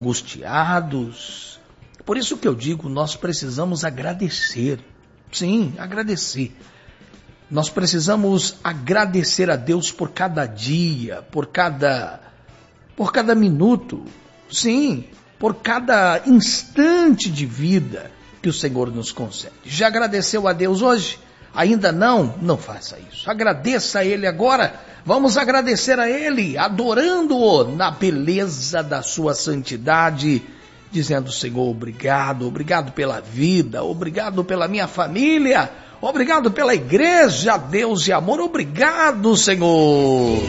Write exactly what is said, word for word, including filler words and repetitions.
angustiados. Por isso que eu digo, nós precisamos agradecer. Sim, agradecer. Nós precisamos agradecer a Deus por cada dia, por cada, por cada minuto. Sim, por cada instante de vida que o Senhor nos concede. Já agradeceu a Deus hoje? Ainda não? Não faça isso. Agradeça a Ele agora. Vamos agradecer a Ele, adorando-o na beleza da sua santidade, dizendo: Senhor, obrigado, obrigado pela vida, obrigado pela minha família, obrigado pela igreja, Deus e amor, obrigado, Senhor.